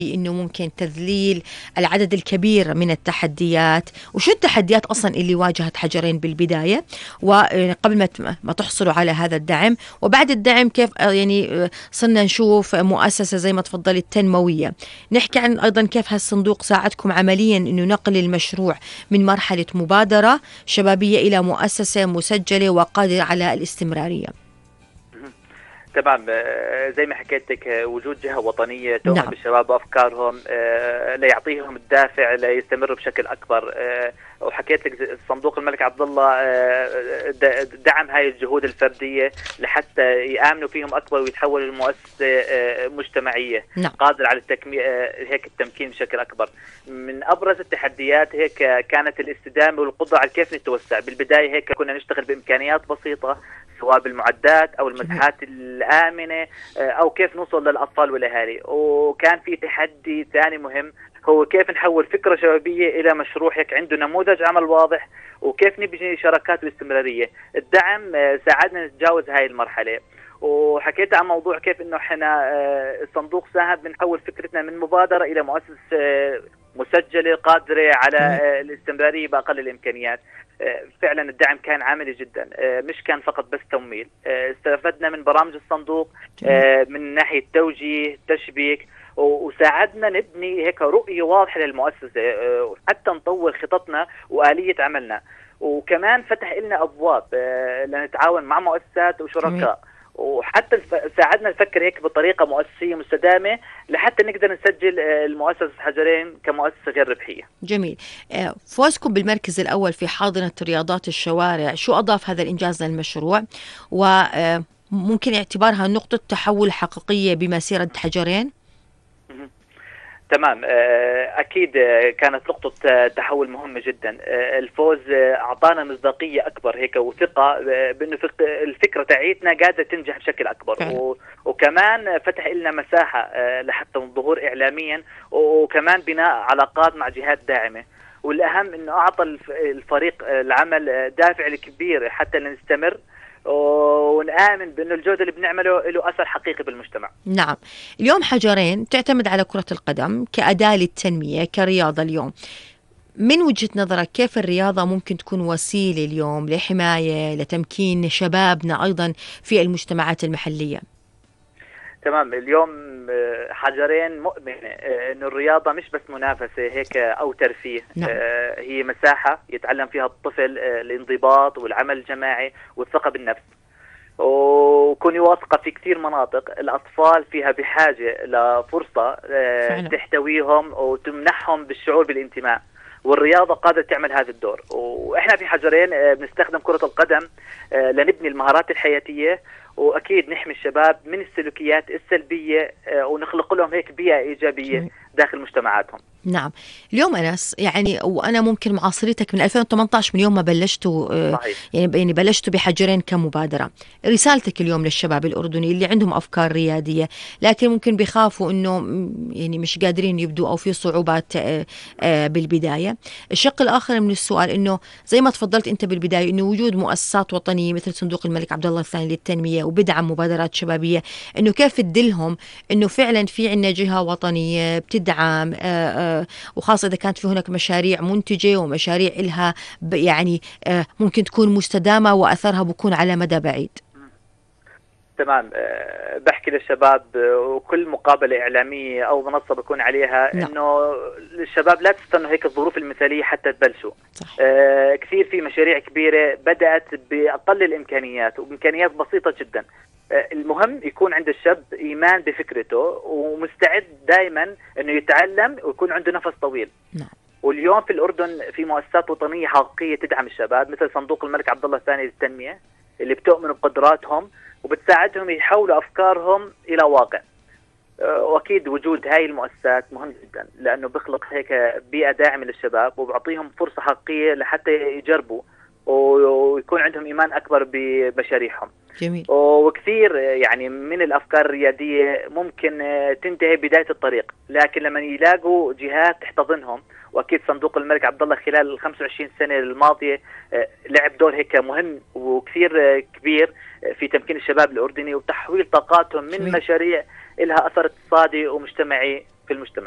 إنه ممكن تذليل العدد الكبير من التحديات، وشو التحديات أصلا اللي واجهت حجرين بالبداية وقبل ما تحصلوا على هذا الدعم، وبعد الدعم كيف يعني صرنا نشوف مؤسسة زي ما تفضلت تنموية. نحكي عن أيضا كيف هالصندوق ساعدكم عمليا إنه نقل المشروع من مرحلة مبادرة شبابية إلى مؤسسة مسجلة وقادرة على الاستمرارية. تمام. زي ما حكيت لك، وجود جهة وطنية تؤمن نعم. بالشباب وأفكارهم ليعطيهم الدافع ليستمروا بشكل أكبر. وحكيت لك صندوق الملك عبد الله دعم هاي الجهود الفردية لحتى يآمنوا فيهم أكبر ويتحولوا لمؤسسة مجتمعية. نعم. قادرة على هيك التمكين بشكل أكبر. من أبرز التحديات هيك كانت الاستدامة والقدرة على كيف نتوسع. بالبداية هيك كنا نشتغل بإمكانيات بسيطة، سواء بالمعدات أو المساحات الآمنة، أو كيف نوصل للأطفال والأهالي. وكان في تحدي ثاني مهم، هو كيف نحول فكرة شبابية إلى مشروع هيك عنده نموذج عمل واضح، وكيف نبني شراكات واستمرارية. الدعم ساعدنا نتجاوز هاي المرحلة. وحكيت عن موضوع كيف إنه إحنا الصندوق ساهم بنحول فكرتنا من مبادرة إلى مؤسسة مسجلة قادرة على الاستمرارية بأقل الإمكانيات. فعلا الدعم كان عملي جدا، مش كان فقط بس تمويل. استفدنا من برامج الصندوق من ناحية توجيه تشبيك، وساعدنا نبني هيك رؤية واضحة للمؤسسة، وحتى نطور خططنا وآلية عملنا. وكمان فتح لنا أبواب لنتعاون مع مؤسسات وشركاء، وحتى ساعدنا نفكر هيك بطريقة مؤسسية مستدامة لحتى نقدر نسجل المؤسسة حجرين كمؤسسة غير ربحية. جميل. فوزكم بالمركز الأول في حاضنة رياضات الشوارع، شو أضاف هذا الإنجاز للمشروع، وممكن اعتبارها نقطة تحول حقيقية بمسيرة حجرين؟ تمام. أكيد كانت نقطة تحول مهمة جدا. الفوز أعطانا مصداقية أكبر هيك وثقة بأنه الفكرة تاعيتنا قادرة تنجح بشكل أكبر. وكمان فتح لنا مساحة لحتى الظهور إعلاميا، وكمان بناء علاقات مع جهات داعمة. والأهم أنه أعطى الفريق العمل دافع كبير حتى نستمر ونآمن بأنه الجهد اللي بنعمله له أثر حقيقي بالمجتمع. نعم. اليوم حجرين تعتمد على كرة القدم كأداة للتنمية كرياضة. اليوم من وجهة نظرك كيف الرياضة ممكن تكون وسيلة اليوم لحماية لتمكين شبابنا أيضا في المجتمعات المحلية؟ تمام. اليوم حجرين مؤمن انه الرياضة مش بس منافسة هيك او ترفيه. نعم. هي مساحة يتعلم فيها الطفل الانضباط والعمل الجماعي والثقة بالنفس. وكوني واثقة في كثير مناطق الأطفال فيها بحاجة لفرصة تحتويهم وتمنحهم بالشعور بالانتماء، والرياضة قادرة تعمل هذا الدور. وإحنا في حجرين بنستخدم كرة القدم لنبني المهارات الحياتية، وأكيد نحمي الشباب من السلوكيات السلبية ونخلق لهم هيك بيئة إيجابية داخل مجتمعاتهم. نعم. اليوم أنس يعني وأنا ممكن معاصرتك من 2018 من يوم ما بلشتوا يعني بلشتوا بحجرين كمبادرة. رسالتك اليوم للشباب الأردني اللي عندهم أفكار ريادية لكن ممكن بيخافوا إنه يعني مش قادرين يبدوا أو في صعوبات بالبداية. الشق الآخر من السؤال إنه زي ما تفضلت أنت بالبداية إنه وجود مؤسسات وطنية مثل صندوق الملك عبد الله الثاني للتنمية وبدعم مبادرات شبابية، إنه كيف تدلهم إنه فعلا في عنا جهة وطنية بتدعم، وخاصة إذا كانت في هناك مشاريع منتجة ومشاريع إلها يعني ممكن تكون مستدامة وأثرها بكون على مدى بعيد. تمام. بحكي للشباب وكل مقابلة إعلامية أو منصة بكون عليها إنه الشباب لا تستنوا هيك الظروف المثالية حتى تبلشوا. كثير في مشاريع كبيرة بدأت بأقل الإمكانيات وبإمكانيات بسيطة جدا. المهم يكون عند الشاب إيمان بفكرته ومستعد دائما إنه يتعلم ويكون عنده نفس طويل. واليوم في الأردن في مؤسسات وطنية حقيقية تدعم الشباب مثل صندوق الملك عبد الله الثاني للتنمية اللي بتؤمن بقدراتهم وبتساعدهم يحولوا أفكارهم إلى واقع. وأكيد وجود هاي المؤسسات مهم جدا لأنه بخلق هيك بيئة داعمة للشباب وبعطيهم فرصة حقيقية لحتى يجربوا ويكون عندهم إيمان أكبر بمشاريعهم. جميل. وكثير يعني من الأفكار الريادية ممكن تنتهي بداية الطريق، لكن لما يلاقوا جهات تحتضنهم، وأكيد صندوق الملك عبد الله خلال ال 25 سنة الماضية لعب دور هيك مهم وكثير كبير في تمكين الشباب الأردني وتحويل طاقاتهم من مشاريع لها أثر اقتصادي ومجتمعي في المجتمع.